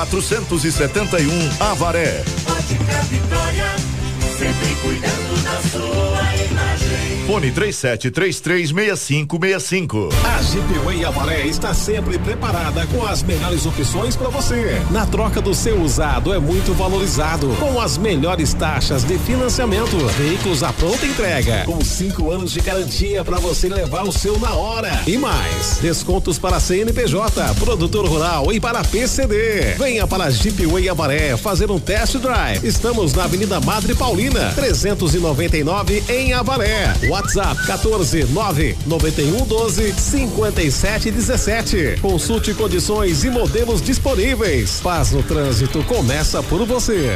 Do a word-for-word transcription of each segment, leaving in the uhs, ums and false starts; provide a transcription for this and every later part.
quatrocentos e setenta e um Avaré. Ótica Vitória, sempre cuidando da sua imagem. Fone três sete três três seis cinco seis cinco. A Jeepway Avaré está sempre preparada com as melhores opções para você. Na troca do seu usado é muito valorizado, com as melhores taxas de financiamento, veículos à pronta entrega, com cinco anos de garantia para você levar o seu na hora. E mais, descontos para C N P J, produtor rural e para P C D. Venha para a Jeepway Avaré fazer um test drive. Estamos na Avenida Madre Paulina, trezentos e noventa e nove em Avaré. WhatsApp quatorze nove noventa e um doze cinquenta e sete dezessete. Consulte condições e modelos disponíveis. Paz no trânsito começa por você.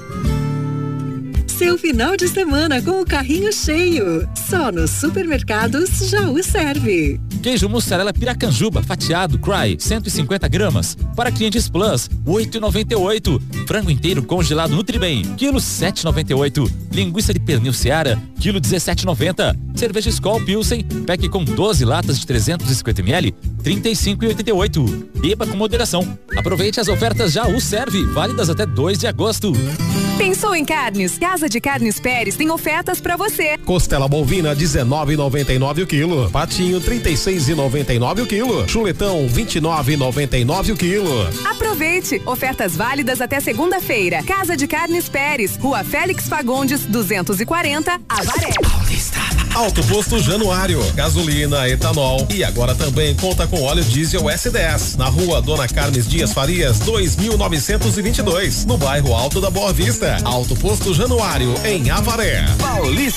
Seu final de semana com o carrinho cheio. Só nos supermercados Jaú serve. Queijo mussarela Piracanjuba fatiado Cry cento e cinquenta gramas para clientes Plus oito e noventa e oito. Frango inteiro congelado Nutribem quilo sete e noventa e oito. Linguiça de pernil Seara quilo dezessete e noventa. Cerveja Skol Pilsen pack com doze latas de trezentos e cinquenta mililitros trinta e cinco e oitenta e oito. Beba com moderação. Aproveite as ofertas Jaú serve válidas até dois de agosto. Pensou em carnes? Casa de Carnes Pérez tem ofertas pra você. Costela bovina dezenove e noventa e nove o quilo. Patinho trinta e seis e noventa e nove o quilo. Chuletão vinte e nove e noventa e nove o quilo. Aproveite! Ofertas válidas até segunda-feira. Casa de Carnes Pérez, Rua Félix Fagundes, duzentos e quarenta, Avaré. Alto Posto Januário, gasolina, etanol e agora também conta com óleo diesel S dez. Na Rua Dona Carmes Dias Farias, dois mil novecentos e vinte e dois, no bairro Alto da Boa Vista. Alto Posto Januário, em Avaré. Paulista.